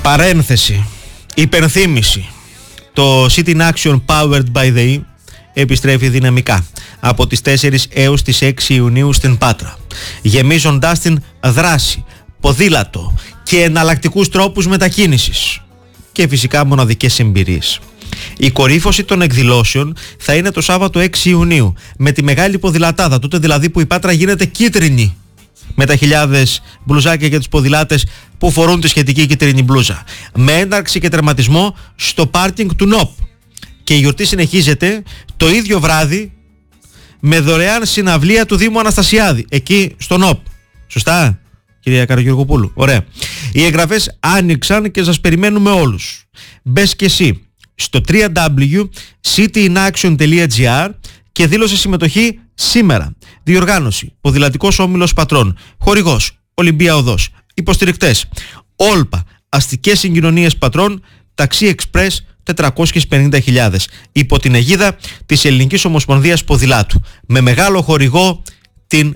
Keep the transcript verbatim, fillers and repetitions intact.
Παρένθεση, υπενθύμηση. Το City in Action Powered by the E επιστρέφει δυναμικά από τις τέσσερις έως τις έξι Ιουνίου στην Πάτρα, γεμίζοντάς την δράση, ποδήλατο και εναλλακτικούς τρόπους μετακίνησης και φυσικά μοναδικές εμπειρίες. Η κορύφωση των εκδηλώσεων θα είναι το Σάββατο έξι Ιουνίου με τη μεγάλη ποδηλατάδα, τότε δηλαδή που η Πάτρα γίνεται κίτρινη, με τα χιλιάδες μπλουζάκια για τους ποδηλάτες που φορούν τη σχετική κίτρινη μπλούζα, με έναρξη και τερματισμό στο πάρκινγκ του ΝΟΠ. Και η γιορτή συνεχίζεται το ίδιο βράδυ με δωρεάν συναυλία του Δήμου Αναστασιάδη, εκεί στο ΝΟΠ. Σωστά, κυρία Καραγιοργοπούλου? Ωραία. Οι εγγραφές άνοιξαν και σας περιμένουμε όλους. Μπες και εσύ στο double-u double-u double-u τελεία cityaction τελεία gr και δήλωσε συμμετοχή σήμερα. Διοργάνωση Ποδηλατικός Όμιλος Πατρών, χορηγός Ολυμπία Οδός, υποστηρικτές Όλπα, αστικές συγκοινωνίες Πατρών, Ταξί Εξπρές τετρακόσιες πενήντα χιλιάδες, υπό την αιγίδα της Ελληνικής Ομοσπονδίας Ποδηλάτου, με μεγάλο χορηγό την